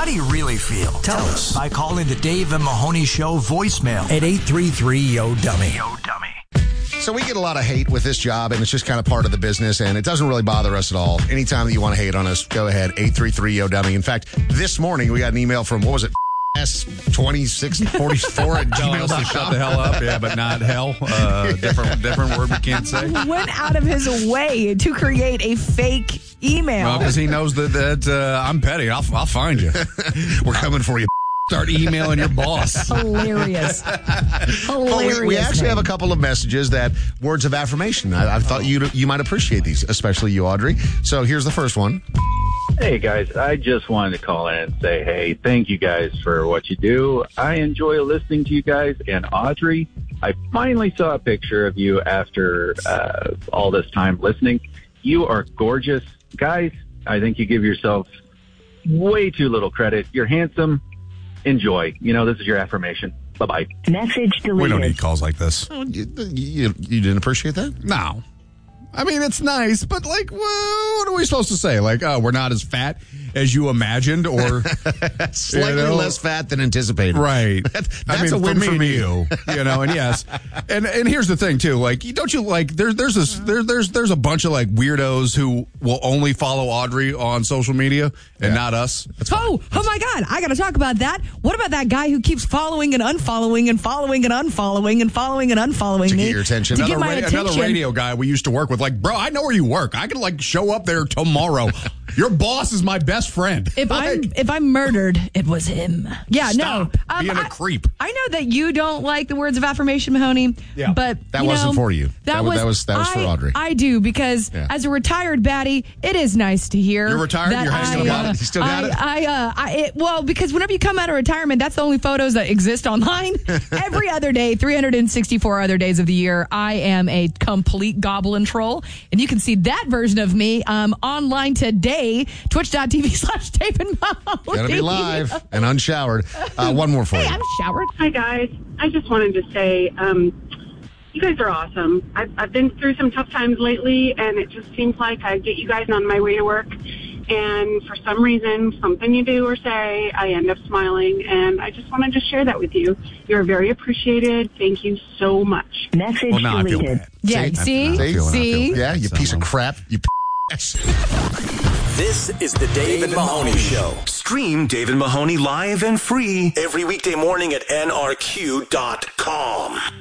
How do you really feel? Tell us by calling the Dave and Mahoney Show voicemail at 833-YO-DUMMY. So we get a lot of hate with this job, and it's just kind of part of the business, and it doesn't really bother us at all. Anytime that you want to hate on us, go ahead, 833-YO-DUMMY. In fact, this morning we got an email from, what was it, S2644 at gmail.com. Shut the hell up, yeah, but not hell. Different word we can't say. Went out of his way to create a fake email. Well, because he knows that I'm petty. I'll find you. We're coming for you. Start emailing your boss. Hilarious. Hilarious. We actually have a couple of messages that words of affirmation. I thought you might appreciate these, especially you, Audrey. So here's the first one. Hey, guys, I just wanted to call in and say, hey, thank you guys for what you do. I enjoy listening to you guys. And Audrey, I finally saw a picture of you after all this time listening. You are gorgeous. Guys, I think you give yourself way too little credit. You're handsome. Enjoy. This is your affirmation. Bye-bye. Message deleted. We don't need calls like this. You didn't appreciate that? No. I mean, it's nice, but what are we supposed to say? Like, we're not as fat as you imagined, or slightly less fat than anticipated. Right. That's a win for me. You. And yes. And here's the thing too. Like, don't you like? There's a bunch of like weirdos who will only follow Audrey on social media and not us. Oh my God! I got to talk about that. What about that guy who keeps following and unfollowing and following and unfollowing and following and unfollowing to me get your attention? To get my attention. Another radio guy we used to work with. Like, bro, I know where you work. I could like show up there tomorrow. Your boss is my best friend. If I'm murdered, it was him. Yeah, Stop no. being a creep. I know that you don't like the words of affirmation, Mahoney. Yeah. But that wasn't for you. That was for Audrey. I do, because as a retired baddie, it is nice to hear. You're retired? You're hanging about it? You still got it? Well, because whenever you come out of retirement, that's the only photos that exist online. Every other day, 364 other days of the year, I am a complete goblin troll. And you can see that version of me online today, twitch.tv/Dave and Mahoney. Gotta be live and unshowered. One more for you. Hey, I'm showered. Hi, guys. I just wanted to say, you guys are awesome. I've been through some tough times lately, and it just seems like I get you guys on my way to work, and for some reason, something you do or say, I end up smiling, and I just wanted to share that with you. You're very appreciated. Thank you so much. Message now I feel deleted. bad. Yeah, see? Yeah, you piece of crap. You This is the Dave and Mahoney Show. Stream Dave and Mahoney live and free every weekday morning at nrq.com.